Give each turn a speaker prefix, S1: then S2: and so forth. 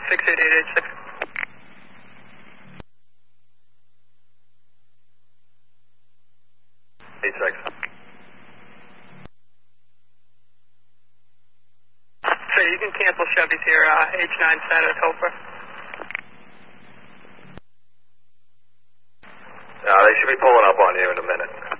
S1: 68886.
S2: 86.
S1: So you can cancel Chevys here, H9 side of Topher.
S2: They should be pulling up on you in a minute.